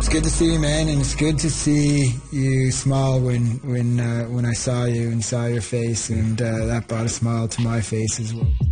It's good to see you, man, and it's good to see you smile when I saw you and saw your face, and that brought a smile to my face as well.